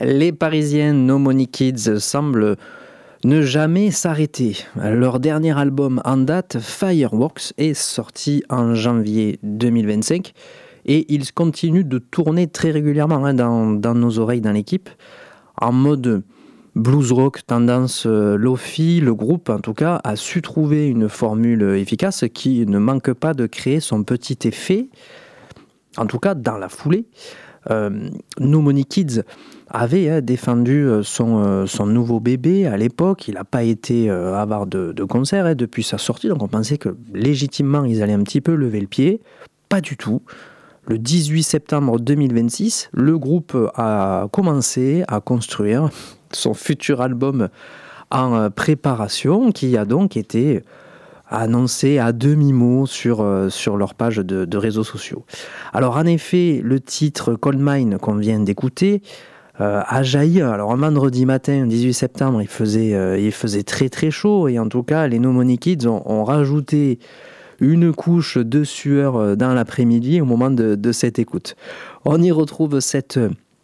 Les Parisiens No Money Kids semblent ne jamais s'arrêter. Leur dernier album en date, Fireworks, est sorti en janvier 2025 et ils continuent de tourner très régulièrement dans nos oreilles, dans l'équipe, en mode blues rock, tendance lo-fi. Le groupe, en tout cas, a su trouver une formule efficace qui ne manque pas de créer son petit effet, en tout cas dans la foulée. No Money Kids avait défendu son nouveau bébé à l'époque. Il n'a pas été avoir de concert depuis sa sortie, donc on pensait que légitimement ils allaient un petit peu lever le pied. Pas du tout. Le 18 septembre 2026, le groupe a commencé à construire son futur album en préparation, qui a donc été annoncé à demi-mot sur leur page de réseaux sociaux. Alors en effet, le titre Cold Mine qu'on vient d'écouter a jailli. Alors un vendredi matin, 18 septembre, il faisait très très chaud, et en tout cas les No Money Kids ont rajouté une couche de sueur dans l'après-midi au moment de cette écoute. On y retrouve cette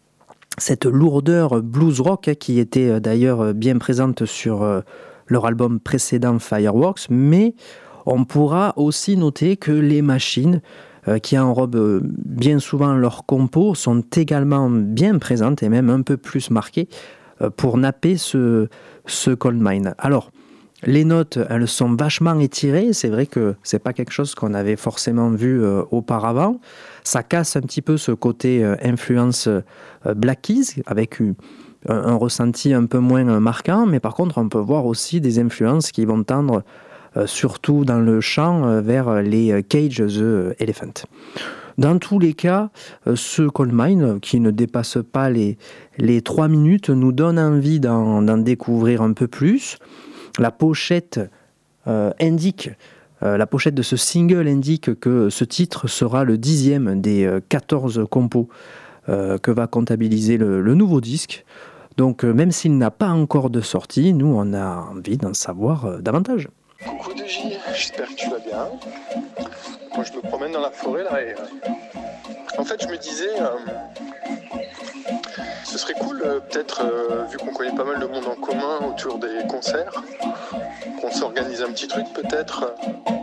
lourdeur blues rock qui était d'ailleurs bien présente sur leur album précédent Fireworks, mais on pourra aussi noter que les machines qui enrobent bien souvent leurs compos sont également bien présentes et même un peu plus marquées pour napper ce Cold Mine. Alors, les notes, elles sont vachement étirées. C'est vrai que c'est pas quelque chose qu'on avait forcément vu auparavant. Ça casse un petit peu ce côté influence Black Keys avec un ressenti un peu moins marquant. Mais par contre, on peut voir aussi des influences qui vont tendre surtout dans le chant vers les Cage the Elephant. Dans tous les cas, ce Cold Mine, qui ne dépasse pas les 3 minutes, nous donne envie d'en découvrir un peu plus. La pochette la pochette de ce single indique que ce titre sera le 10e des 14 compos que va comptabiliser le nouveau disque. Donc même s'il n'a pas encore de sortie, nous on a envie d'en savoir davantage. Coucou DJ, j'espère que tu vas bien. Moi je me promène dans la forêt là et en fait je me disais ce serait cool peut-être vu qu'on connaît pas mal de monde en commun autour des concerts, qu'on s'organise un petit truc peut-être